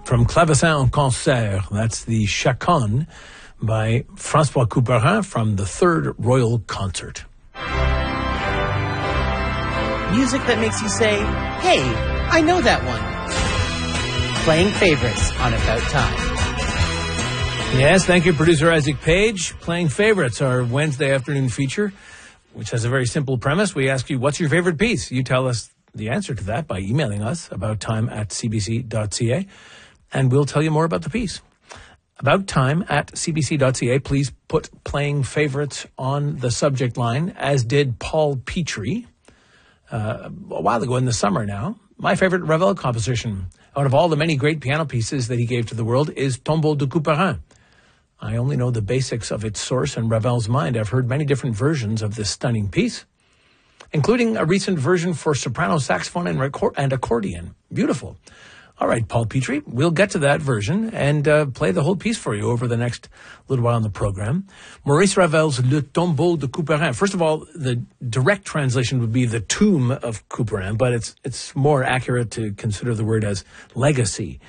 From Clavecin en Concert, that's the Chaconne by François Couperin from the Third Royal Concert. Music that makes you say, hey, I know that one. Playing favorites on About Time. Yes, thank you, producer Isaac Page. Playing Favorites, our Wednesday afternoon feature, which has a very simple premise. We ask you, what's your favorite piece? You tell us the answer to that by emailing us, abouttime@cbc.ca, and we'll tell you more about the piece. Abouttime@cbc.ca. Please put Playing Favorites on the subject line, as did Paul Petrie a while ago in the summer now. My favorite Ravel composition out of all the many great piano pieces that he gave to the world is Tombeau de Couperin. I only know the basics of its source and Ravel's mind. I've heard many different versions of this stunning piece, including a recent version for soprano, saxophone, and accordion. Beautiful. All right, Paul Petrie, we'll get to that version and play the whole piece for you over the next little while on the program. Maurice Ravel's Le Tombeau de Couperin. First of all, the direct translation would be the tomb of Couperin, but it's more accurate to consider the word as legacy.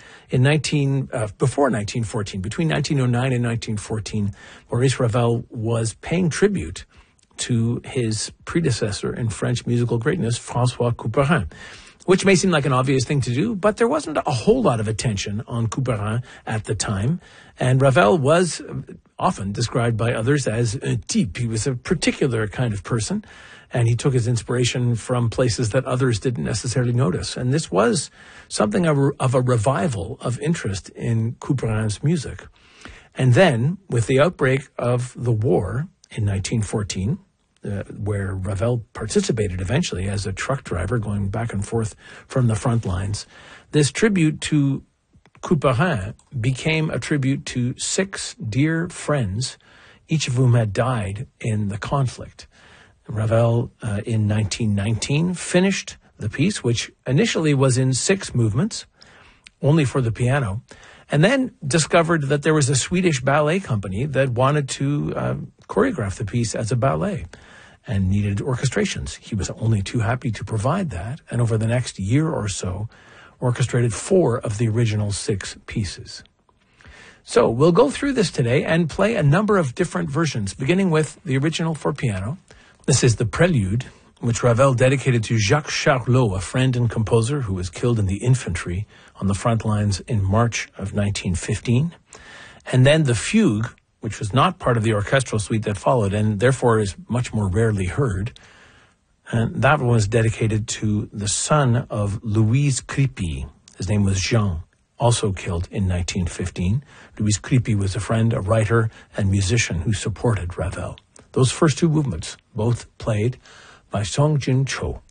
Before 1914, between 1909 and 1914, Maurice Ravel was paying tribute to his predecessor in French musical greatness, François Couperin, which may seem like an obvious thing to do, but there wasn't a whole lot of attention on Couperin at the time, and Ravel was often described by others as un type. He was a particular kind of person, and he took his inspiration from places that others didn't necessarily notice. And this was something of a revival of interest in Couperin's music. And then, with the outbreak of the war in 1914, where Ravel participated eventually as a truck driver going back and forth from the front lines, this tribute to Couperin became a tribute to 6 dear friends, each of whom had died in the conflict. Ravel, in 1919, finished the piece, which initially was in 6 movements, only for the piano, and then discovered that there was a Swedish ballet company that wanted to choreograph the piece as a ballet and needed orchestrations. He was only too happy to provide that, and over the next year or so, orchestrated 4 of the original 6 pieces. So we'll go through this today and play a number of different versions, beginning with the original for piano. This is the Prelude, which Ravel dedicated to Jacques Charlot, a friend and composer who was killed in the infantry on the front lines in March of 1915. And then the Fugue, which was not part of the orchestral suite that followed and therefore is much more rarely heard. And that one was dedicated to the son of Louise Crépy. His name was Jean, also killed in 1915. Louise Crépy was a friend, a writer, and musician who supported Ravel. Those first 2 movements, both played by Song Jin Cho.